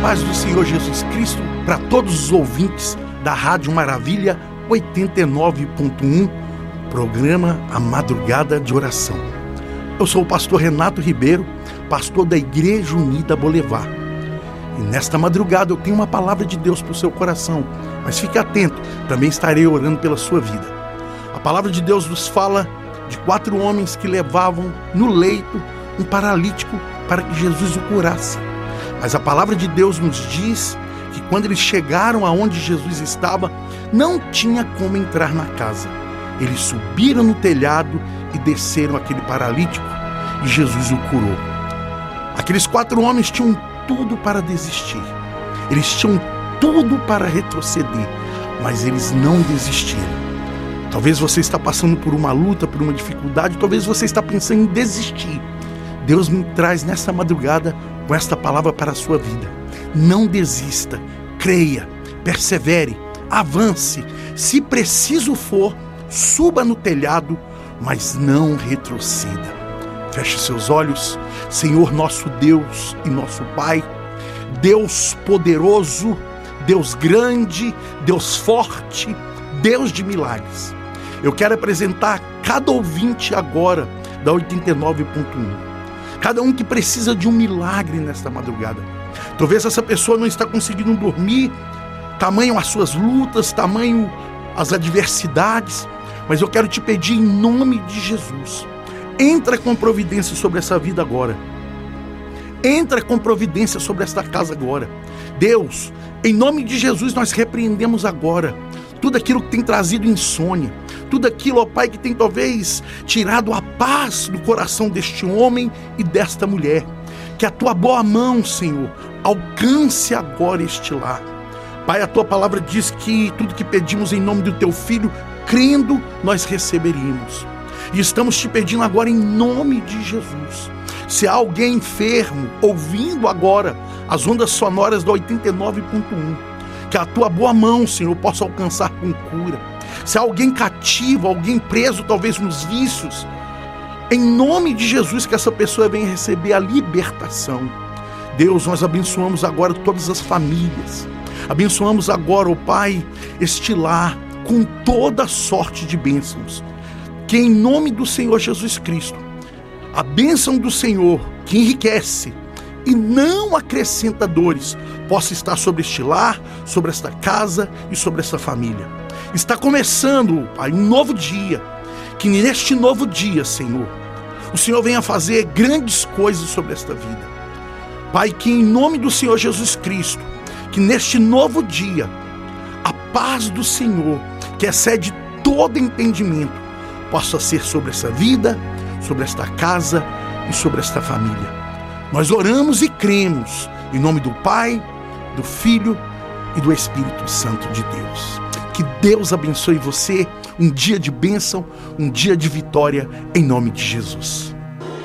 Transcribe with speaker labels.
Speaker 1: paz do Senhor Jesus Cristo para todos os ouvintes da Rádio Maravilha 89.1, programa A Madrugada de Oração. Eu sou o pastor Renato Ribeiro, pastor da Igreja Unida Boulevard. E nesta madrugada eu tenho uma palavra de Deus para o seu coração, mas fique atento, também estarei orando pela sua vida. A palavra de Deus nos fala de 4 homens que levavam no leito um paralítico para que Jesus o curasse. Mas a palavra de Deus nos diz que quando eles chegaram aonde Jesus estava, não tinha como entrar na casa. Eles subiram no telhado e desceram aquele paralítico e Jesus o curou. Aqueles 4 homens tinham tudo para desistir. Eles tinham tudo para retroceder, mas eles não desistiram. Talvez você está passando por uma luta, por uma dificuldade, talvez você está pensando em desistir. Deus me traz nessa madrugada com esta palavra para a sua vida. Não desista, creia, persevere, avance. Se preciso for, suba no telhado, mas não retroceda. Feche seus olhos. Senhor nosso Deus e nosso Pai, Deus poderoso, Deus grande, Deus forte, Deus de milagres. Eu quero apresentar cada ouvinte agora da 89.1. Cada um que precisa de um milagre nesta madrugada. Talvez essa pessoa não está conseguindo dormir, tamanho as suas lutas, tamanho as adversidades, mas eu quero te pedir em nome de Jesus, entra com providência sobre essa vida agora. Entra com providência sobre esta casa agora. Deus, em nome de Jesus nós repreendemos agora tudo aquilo que tem trazido insônia, tudo aquilo, ó Pai, que tem talvez tirado a paz do coração deste homem e desta mulher. Que a tua boa mão, Senhor, alcance agora este lar. Pai, a tua palavra diz que tudo que pedimos em nome do teu Filho, crendo, nós receberíamos. E estamos te pedindo agora em nome de Jesus. Se há alguém enfermo, ouvindo agora as ondas sonoras da 89.1, que a tua boa mão, Senhor, possa alcançar com cura. Se há alguém cativo, alguém preso talvez nos vícios, em nome de Jesus que essa pessoa venha receber a libertação. Deus, nós abençoamos agora todas as famílias. Abençoamos agora, ó Pai, este lar com toda sorte de bênçãos. Que em nome do Senhor Jesus Cristo, a bênção do Senhor que enriquece e não acrescenta dores, possa estar sobre este lar, sobre esta casa e sobre esta família. Está começando, Pai, um novo dia. Que neste novo dia, Senhor, o Senhor venha fazer grandes coisas sobre esta vida. Pai, que em nome do Senhor Jesus Cristo, que neste novo dia, a paz do Senhor, que excede todo entendimento, possa ser sobre essa vida, sobre esta casa e sobre esta família. Nós oramos e cremos em nome do Pai, do Filho e do Espírito Santo de Deus. Que Deus abençoe você, um dia de bênção, um dia de vitória, em nome de Jesus.